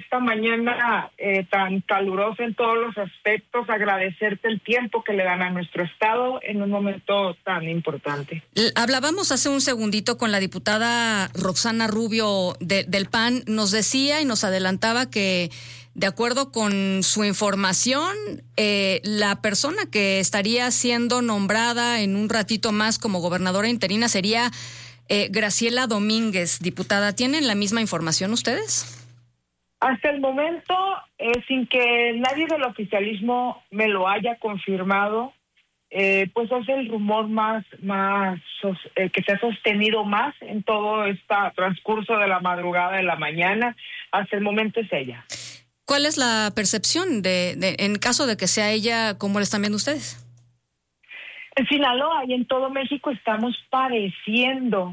esta mañana tan calurosa en todos los aspectos, agradecerte el tiempo que le dan a nuestro estado en un momento tan importante. Hablábamos hace un segundito con la diputada Roxana Rubio del PAN, nos decía y nos adelantaba que de acuerdo con su información, la persona que estaría siendo nombrada en un ratito más como gobernadora interina sería Graciela Domínguez, diputada. ¿Tienen la misma información ustedes? Hasta el momento, sin que nadie del oficialismo me lo haya confirmado, pues es el rumor más que se ha sostenido más en todo este transcurso de la madrugada de la mañana. Hasta el momento es ella. ¿Cuál es la percepción en caso de que sea ella, cómo la están viendo ustedes? En Sinaloa y en todo México estamos padeciendo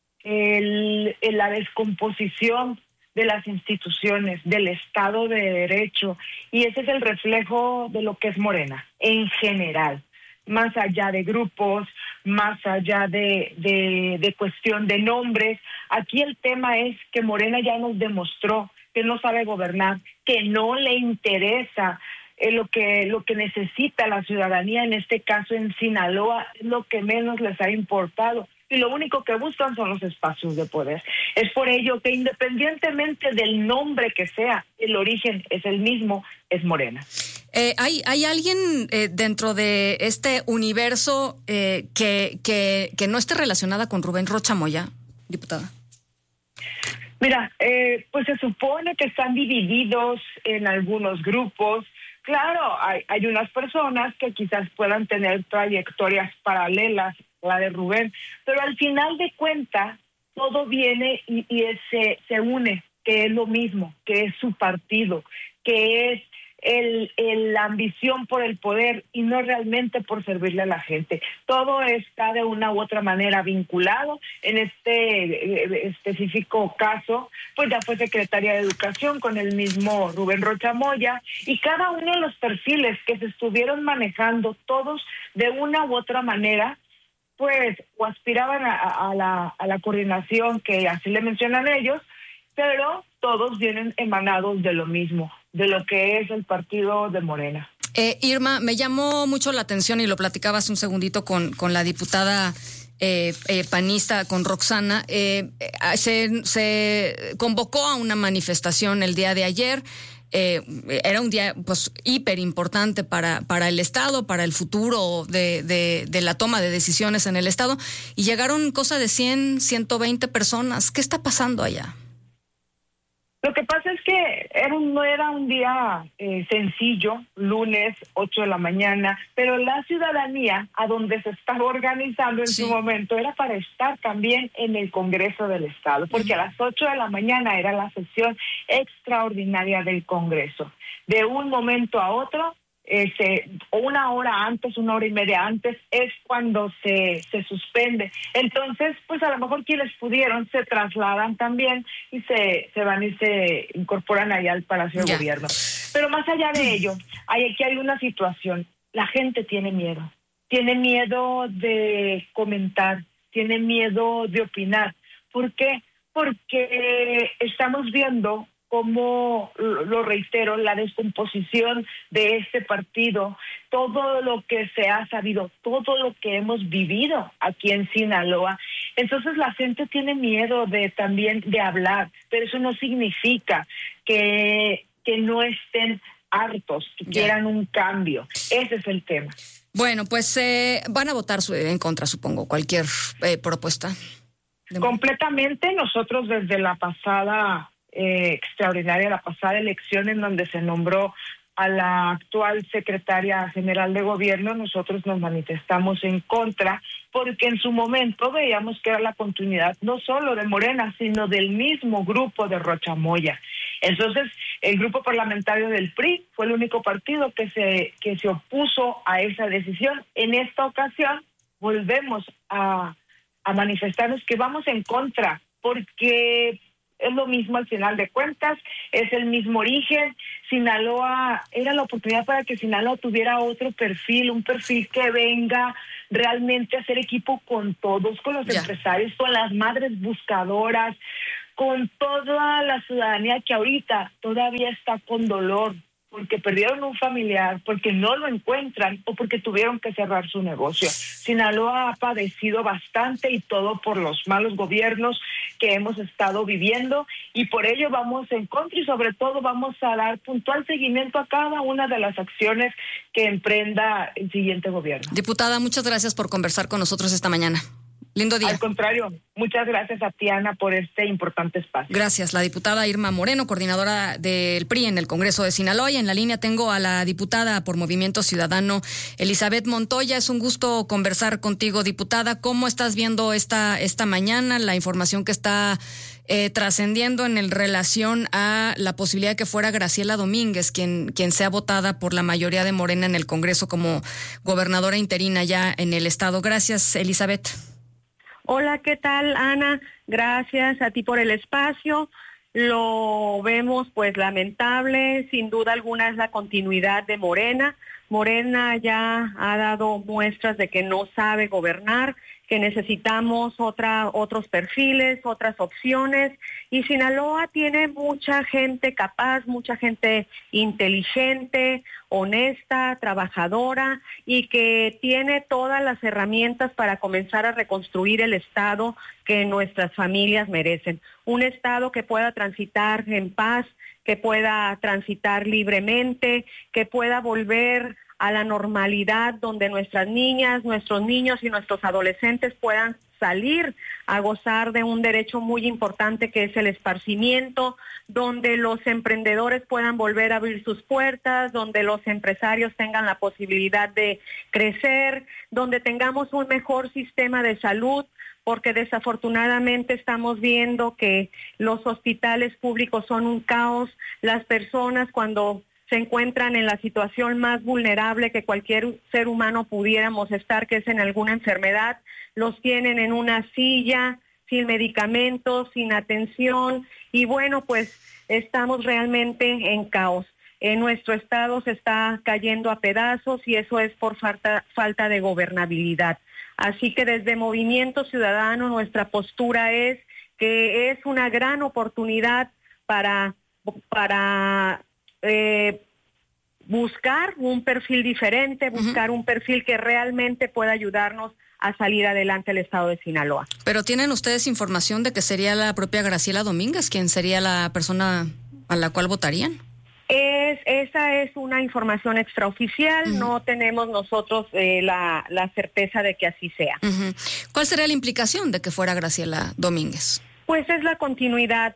la descomposición de las instituciones, del Estado de Derecho, y ese es el reflejo de lo que es Morena, en general, más allá de grupos, más allá de cuestión de nombres. Aquí el tema es que Morena ya nos demostró que no sabe gobernar, que no le interesa lo que necesita la ciudadanía, en este caso en Sinaloa, es lo que menos les ha importado. Y lo único que buscan son los espacios de poder. Es por ello que independientemente del nombre que sea, el origen es el mismo, es Morena. ¿Hay alguien dentro de este universo que no esté relacionada con Rubén Rocha Moya, diputada? Mira, pues se supone que están divididos en algunos grupos. Claro, hay unas personas que quizás puedan tener trayectorias paralelas a la de Rubén, pero al final de cuentas todo viene y se une, que es lo mismo, que es su partido, que es la ambición por el poder y no realmente por servirle a la gente. Todo está de una u otra manera vinculado. En este específico caso, pues ya fue secretaria de Educación con el mismo Rubén Rocha Moya, y cada uno de los perfiles que se estuvieron manejando, todos de una u otra manera, pues o aspiraban a la coordinación que así le mencionan ellos, pero todos vienen emanados de lo mismo, de lo que es el partido de Morena. Irma, me llamó mucho la atención y lo platicaba hace un segundito con la diputada panista, con Roxana. Se convocó a una manifestación el día de ayer. Era un día pues hiper importante para el Estado, para el futuro de la toma de decisiones en el Estado, y llegaron cosa de 120 personas. ¿Qué está pasando allá? Lo que pasa es que no era un día sencillo, lunes, 8 de la mañana, pero la ciudadanía a donde se estaba organizando en su momento era para estar también en el Congreso del Estado, porque a las 8 de la mañana era la sesión extraordinaria del Congreso. De un momento a otro, una hora antes, una hora y media antes, es cuando se suspende. Entonces, pues a lo mejor quienes pudieron se trasladan también y se van y se incorporan allá al Palacio de Gobierno. Pero más allá de ello, aquí hay una situación. La gente tiene miedo de comentar, tiene miedo de opinar. ¿Por qué? Porque estamos viendo, como lo reitero, la descomposición de este partido, todo lo que se ha sabido, todo lo que hemos vivido aquí en Sinaloa. Entonces la gente tiene miedo también de hablar, pero eso no significa que no estén hartos, que quieran un cambio. Ese es el tema. Bueno, pues van a votar en contra, supongo, cualquier propuesta. Completamente. Nosotros desde la pasada extraordinaria, la pasada elección en donde se nombró a la actual secretaria general de Gobierno, nosotros nos manifestamos en contra, porque en su momento veíamos que era la continuidad no solo de Morena, sino del mismo grupo de Rocha Moya. Entonces, el grupo parlamentario del PRI fue el único partido que se opuso a esa decisión. En esta ocasión volvemos a manifestarnos que vamos en contra, porque es lo mismo al final de cuentas, es el mismo origen. Sinaloa, era la oportunidad para que Sinaloa tuviera otro perfil, un perfil que venga realmente a hacer equipo con todos, con los empresarios, con las madres buscadoras, con toda la ciudadanía que ahorita todavía está con dolor, porque perdieron un familiar, porque no lo encuentran o porque tuvieron que cerrar su negocio. Sinaloa ha padecido bastante y todo por los malos gobiernos que hemos estado viviendo y por ello vamos en contra y sobre todo vamos a dar puntual seguimiento a cada una de las acciones que emprenda el siguiente gobierno. Diputada, muchas gracias por conversar con nosotros esta mañana. Lindo día. Al contrario, muchas gracias a ti, Ana, por este importante espacio. Gracias. La diputada Irma Moreno, coordinadora del PRI en el Congreso de Sinaloa. Y en la línea tengo a la diputada por Movimiento Ciudadano, Elizabeth Montoya. Es un gusto conversar contigo, diputada. ¿Cómo estás viendo esta mañana la información que está trascendiendo en relación a la posibilidad de que fuera Graciela Domínguez quien sea votada por la mayoría de Morena en el Congreso como gobernadora interina ya en el estado? Gracias, Elizabeth. Hola, ¿qué tal, Ana? Gracias a ti por el espacio. Lo vemos pues lamentable, sin duda alguna es la continuidad de Morena. Morena ya ha dado muestras de que no sabe gobernar, que necesitamos otros perfiles, otras opciones, y Sinaloa tiene mucha gente capaz, mucha gente inteligente, honesta, trabajadora, y que tiene todas las herramientas para comenzar a reconstruir el Estado que nuestras familias merecen. Un Estado que pueda transitar en paz, que pueda transitar libremente, que pueda volver a la normalidad donde nuestras niñas, nuestros niños y nuestros adolescentes puedan salir a gozar de un derecho muy importante que es el esparcimiento, donde los emprendedores puedan volver a abrir sus puertas, donde los empresarios tengan la posibilidad de crecer, donde tengamos un mejor sistema de salud, porque desafortunadamente estamos viendo que los hospitales públicos son un caos. Las personas cuando se encuentran en la situación más vulnerable que cualquier ser humano pudiéramos estar, que es en alguna enfermedad, los tienen en una silla, sin medicamentos, sin atención, y bueno, pues estamos realmente en caos. Nuestro estado se está cayendo a pedazos y eso es por falta de gobernabilidad. Así que desde Movimiento Ciudadano nuestra postura es que es una gran oportunidad para buscar un perfil diferente, buscar un perfil que realmente pueda ayudarnos a salir adelante el estado de Sinaloa. Pero ¿tienen ustedes información de que sería la propia Graciela Domínguez quien sería la persona a la cual votarían? Esa es una información extraoficial, no tenemos nosotros la certeza de que así sea. ¿Cuál sería la implicación de que fuera Graciela Domínguez? Pues es la continuidad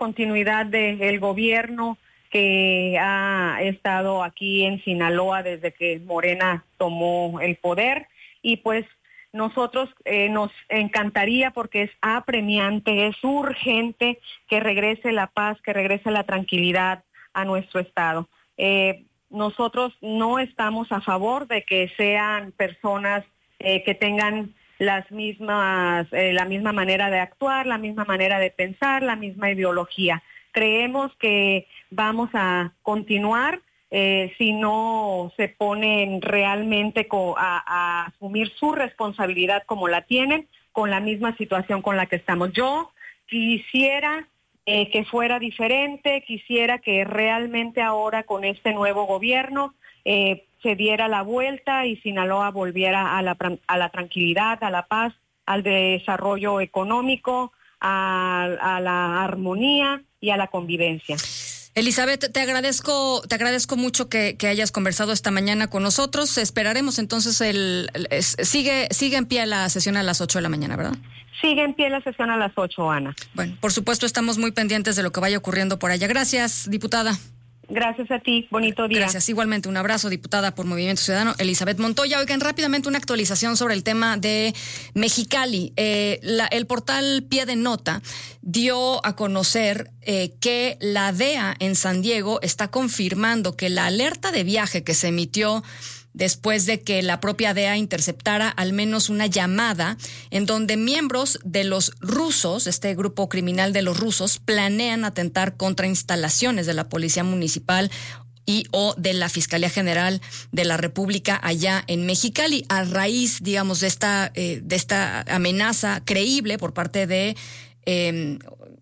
del gobierno que ha estado aquí en Sinaloa desde que Morena tomó el poder, y pues nosotros nos encantaría, porque es apremiante, es urgente que regrese la paz, que regrese la tranquilidad a nuestro estado. Nosotros no estamos a favor de que sean personas que tengan la misma manera de actuar, la misma manera de pensar, la misma ideología. Creemos que vamos a continuar si no se ponen realmente a asumir su responsabilidad como la tienen, con la misma situación con la que estamos. Yo quisiera que fuera diferente, quisiera que realmente ahora con este nuevo gobierno se diera la vuelta y Sinaloa volviera a la tranquilidad, a la paz, al desarrollo económico, a la armonía y a la convivencia. Elizabeth, te agradezco mucho que hayas conversado esta mañana con nosotros. Esperaremos entonces sigue en pie la sesión a las 8 de la mañana, ¿verdad? Sigue en pie la sesión a las 8, Ana. Bueno, por supuesto estamos muy pendientes de lo que vaya ocurriendo por allá. Gracias, diputada. Gracias a ti, bonito día. Gracias, igualmente un abrazo, diputada por Movimiento Ciudadano, Elizabeth Montoya. Oigan, rápidamente una actualización sobre el tema de Mexicali. El portal Pie de Nota dio a conocer que la DEA en San Diego está confirmando que la alerta de viaje que se emitió después de que la propia DEA interceptara al menos una llamada en donde miembros de los rusos, este grupo criminal de los rusos, planean atentar contra instalaciones de la Policía Municipal y o de la Fiscalía General de la República allá en Mexicali, a raíz, digamos, de esta amenaza creíble por parte de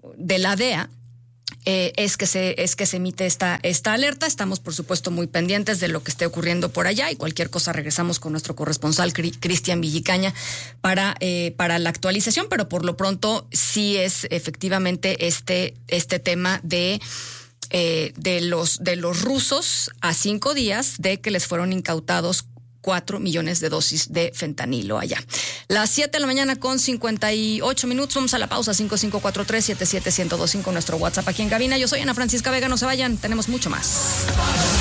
de la DEA, es que se emite esta alerta. Estamos, por supuesto, muy pendientes de lo que esté ocurriendo por allá, y cualquier cosa regresamos con nuestro corresponsal Cristian Villicaña para la actualización, pero por lo pronto sí es efectivamente este tema de los rusos a 5 días de que les fueron incautados 4 millones de dosis de fentanilo allá. Las 7:58 a.m. Vamos a la pausa. 5543-77125, nuestro WhatsApp aquí en cabina. Yo soy Ana Francisca Vega. No se vayan, tenemos mucho más.